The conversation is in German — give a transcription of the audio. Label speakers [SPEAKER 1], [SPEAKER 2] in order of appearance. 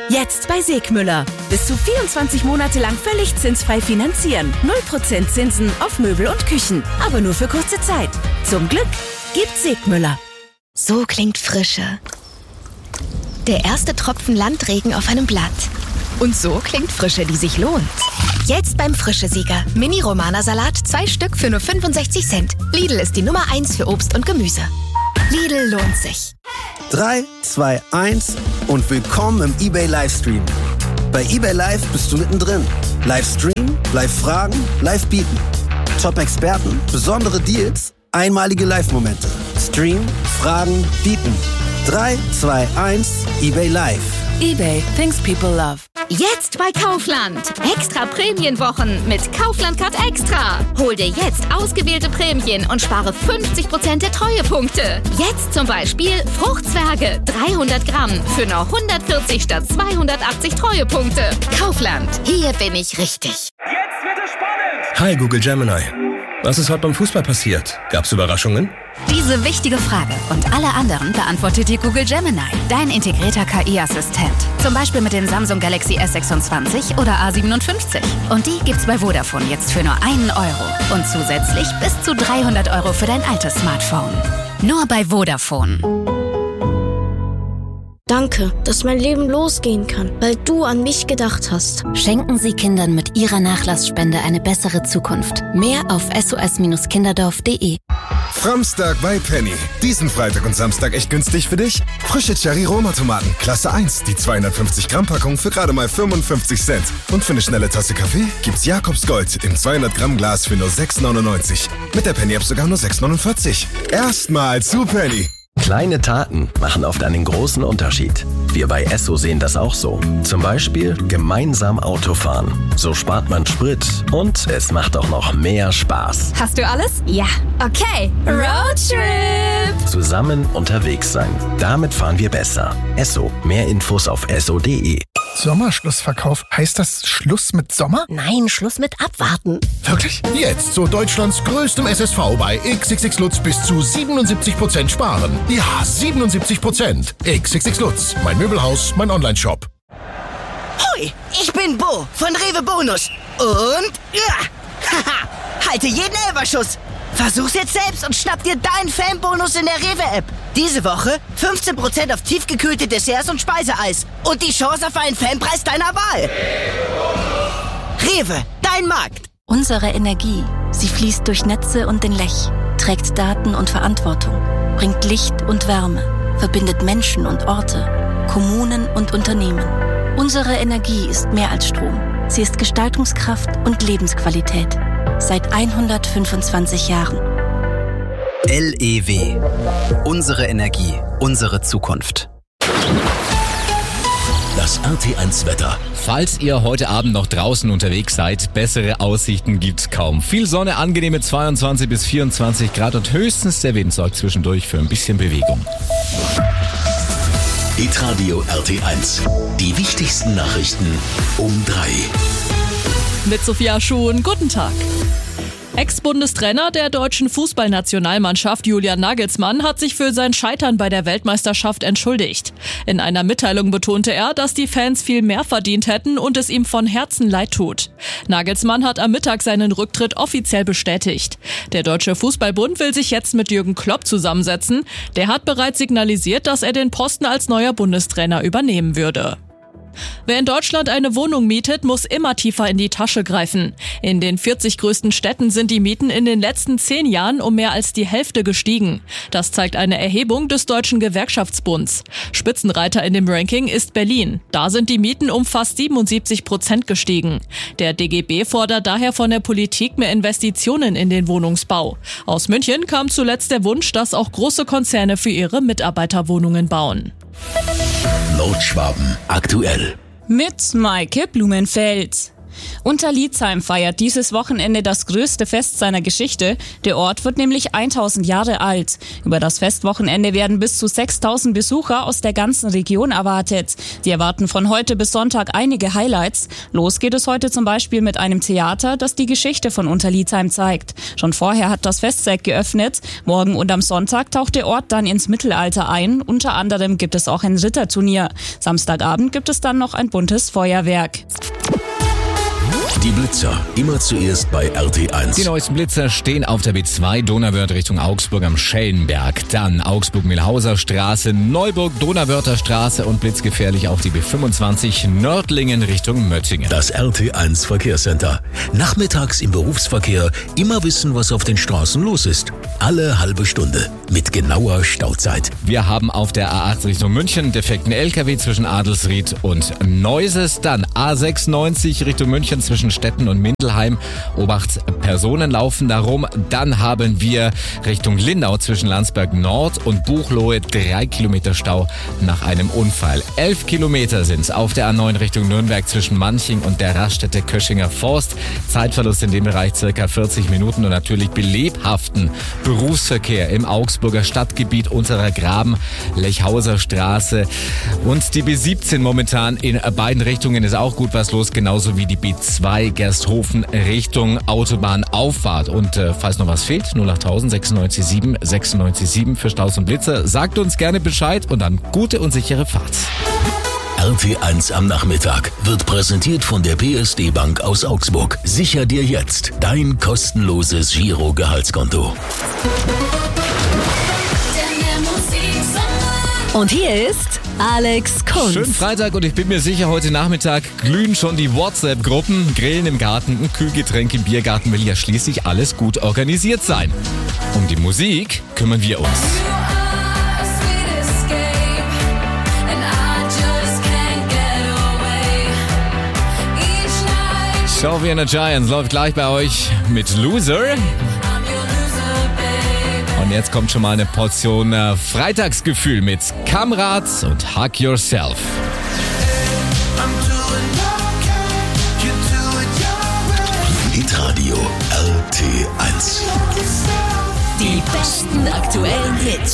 [SPEAKER 1] Jetzt bei Segmüller. Bis zu 24 Monate lang völlig zinsfrei finanzieren. 0% Zinsen auf Möbel und Küchen. Aber nur für kurze Zeit. Zum Glück gibt Segmüller.
[SPEAKER 2] So klingt Frische. Der erste Tropfen Landregen auf einem Blatt. Und so klingt Frische, die sich lohnt. Jetzt beim Frische-Sieger. Mini-Romana-Salat, 2 Stück für nur 65 Cent. Lidl ist die Nummer 1 für Obst und Gemüse. Lidl lohnt sich.
[SPEAKER 3] 3, 2, 1 und willkommen im eBay Livestream. Bei eBay Live bist du mittendrin. Livestream, Live-Fragen, Live-Bieten. Top-Experten, besondere Deals, einmalige Live-Momente. Stream, Fragen, Bieten. 3, 2, 1, eBay Live.
[SPEAKER 1] eBay, things people love.
[SPEAKER 4] Jetzt bei Kaufland. Extra Prämienwochen mit Kaufland Card Extra. Hol dir jetzt ausgewählte Prämien und spare 50% der Treuepunkte. Jetzt zum Beispiel Fruchtzwerge 300 Gramm für nur 140 statt 280 Treuepunkte. Kaufland. Hier bin ich richtig.
[SPEAKER 5] Jetzt wird es spannend.
[SPEAKER 6] Hi Google Gemini. Was ist heute beim Fußball passiert? Gab's Überraschungen?
[SPEAKER 7] Diese wichtige Frage und alle anderen beantwortet dir Google Gemini, dein integrierter KI-Assistent. Zum Beispiel mit dem Samsung Galaxy S26 oder A57. Und die gibt's bei Vodafone jetzt für nur €1. Und zusätzlich bis zu 300 € für dein altes Smartphone. Nur bei Vodafone.
[SPEAKER 8] Danke, dass mein Leben losgehen kann, weil du an mich gedacht hast.
[SPEAKER 9] Schenken Sie Kindern mit Ihrer Nachlassspende eine bessere Zukunft. Mehr auf sos-kinderdorf.de.
[SPEAKER 10] Framstag bei Penny. Diesen Freitag und Samstag echt günstig für dich? Frische Cherry-Roma-Tomaten, Klasse 1, die 250 Gramm Packung für gerade mal 55 Cent. Und für eine schnelle Tasse Kaffee gibt's Jakobs Gold im 200 Gramm Glas für nur 6,99. Mit der Penny-App sogar nur 6,49. Erstmal zu Penny.
[SPEAKER 11] Kleine Taten machen oft einen großen Unterschied. Wir bei Esso sehen das auch so. Zum Beispiel gemeinsam Autofahren. So spart man Sprit und es macht auch noch mehr Spaß.
[SPEAKER 7] Hast du alles? Ja. Okay. Roadtrip!
[SPEAKER 11] Zusammen unterwegs sein. Damit fahren wir besser. Esso. Mehr Infos auf esso.de.
[SPEAKER 12] Sommerschlussverkauf. Heißt das Schluss mit Sommer?
[SPEAKER 13] Nein, Schluss mit Abwarten.
[SPEAKER 12] Wirklich?
[SPEAKER 14] Jetzt zu Deutschlands größtem SSV bei XXX Lutz bis zu 77% sparen. Ja, 77%. XXX Lutz. Mein Möbelhaus, mein Onlineshop.
[SPEAKER 13] Hoi, ich bin Bo von Rewe Bonus. Und haha, halte jeden Elferschuss. Versuch's jetzt selbst und schnapp dir deinen Fanbonus in der Rewe-App. Diese Woche 15% auf tiefgekühlte Desserts und Speiseeis. Und die Chance auf einen Fanpreis deiner Wahl. Rewe, dein Markt.
[SPEAKER 9] Unsere Energie, sie fließt durch Netze und den Lech, trägt Daten und Verantwortung, bringt Licht und Wärme, verbindet Menschen und Orte, Kommunen und Unternehmen. Unsere Energie ist mehr als Strom. Sie ist Gestaltungskraft und Lebensqualität. Seit 125 Jahren.
[SPEAKER 15] LEW. Unsere Energie, unsere Zukunft.
[SPEAKER 16] Das RT1 Wetter. Falls ihr heute Abend noch draußen unterwegs seid, bessere Aussichten gibt's kaum. Viel Sonne, angenehme 22 bis 24 Grad und höchstens der Wind sorgt zwischendurch für ein bisschen Bewegung.
[SPEAKER 17] Hitradio RT1. Die wichtigsten Nachrichten um 3.
[SPEAKER 18] Mit Sophia Schuhn, guten Tag. Ex-Bundestrainer der deutschen Fußballnationalmannschaft Julian Nagelsmann hat sich für sein Scheitern bei der Weltmeisterschaft entschuldigt. In einer Mitteilung betonte er, dass die Fans viel mehr verdient hätten und es ihm von Herzen leid tut. Nagelsmann hat am Mittag seinen Rücktritt offiziell bestätigt. Der Deutsche Fußballbund will sich jetzt mit Jürgen Klopp zusammensetzen. Der hat bereits signalisiert, dass er den Posten als neuer Bundestrainer übernehmen würde. Wer in Deutschland eine Wohnung mietet, muss immer tiefer in die Tasche greifen. In den 40 größten Städten sind die Mieten in den letzten 10 Jahren um mehr als die Hälfte gestiegen. Das zeigt eine Erhebung des Deutschen Gewerkschaftsbunds. Spitzenreiter in dem Ranking ist Berlin. Da sind die Mieten um fast 77% gestiegen. Der DGB fordert daher von der Politik mehr Investitionen in den Wohnungsbau. Aus München kam zuletzt der Wunsch, dass auch große Konzerne für ihre Mitarbeiterwohnungen bauen.
[SPEAKER 17] Nordschwaben aktuell.
[SPEAKER 19] Mit Maike Blumenfeld. Unterlietzheim feiert dieses Wochenende das größte Fest seiner Geschichte. Der Ort wird nämlich 1000 Jahre alt. Über das Festwochenende werden bis zu 6000 Besucher aus der ganzen Region erwartet. Die erwarten von heute bis Sonntag einige Highlights. Los geht es heute zum Beispiel mit einem Theater, das die Geschichte von Unterlietzheim zeigt. Schon vorher hat das Festzelt geöffnet. Morgen und am Sonntag taucht der Ort dann ins Mittelalter ein. Unter anderem gibt es auch ein Ritterturnier. Samstagabend gibt es dann noch ein buntes Feuerwerk.
[SPEAKER 17] Die Blitzer, immer zuerst bei RT1.
[SPEAKER 16] Die neuesten Blitzer stehen auf der B2 Donauwörth Richtung Augsburg am Schellenberg. Dann Augsburg-Milhauser Straße, Neuburg-Donauwörther Straße und blitzgefährlich auch die B25 Nördlingen Richtung Möttingen.
[SPEAKER 17] Das RT1 Verkehrscenter. Nachmittags im Berufsverkehr immer wissen, was auf den Straßen los ist. Alle halbe Stunde mit genauer Stauzeit.
[SPEAKER 16] Wir haben auf der A8 Richtung München defekten LKW zwischen Adelsried und Neuses. Dann A96 Richtung München zwischen Stetten und Mindelheim. Obacht, Personen laufen da rum. Dann haben wir Richtung Lindau zwischen Landsberg Nord und Buchloe 3 Kilometer Stau nach einem Unfall. 11 Kilometer sind es auf der A9 Richtung Nürnberg zwischen Manching und der Raststätte Köschinger Forst. Zeitverlust in dem Bereich circa 40 Minuten und natürlich belebhaften Berufsverkehr im Augsburger Stadtgebiet unterer Graben, Lechhauser Straße und die B17 momentan in beiden Richtungen ist auch gut was los, genauso wie die B2 Gersthofen Richtung Autobahnauffahrt. Und falls noch was fehlt, 08000 967 967 für Staus und Blitzer. Sagt uns gerne Bescheid und dann gute und sichere Fahrt.
[SPEAKER 17] RT1 am Nachmittag wird präsentiert von der PSD Bank aus Augsburg. Sicher dir jetzt dein kostenloses Giro-Gehaltskonto.
[SPEAKER 1] Und hier ist Alex Kunz.
[SPEAKER 16] Schönen Freitag und ich bin mir sicher, heute Nachmittag glühen schon die WhatsApp-Gruppen. Grillen im Garten, ein Kühlgetränk im Biergarten will ja schließlich alles gut organisiert sein. Um die Musik kümmern wir uns. Sophie and the Giants läuft gleich bei euch mit Loser. Und jetzt kommt schon mal eine Portion Freitagsgefühl mit Kamrat und Hug Yourself.
[SPEAKER 17] Hitradio RT1.
[SPEAKER 1] Die besten aktuellen Hits.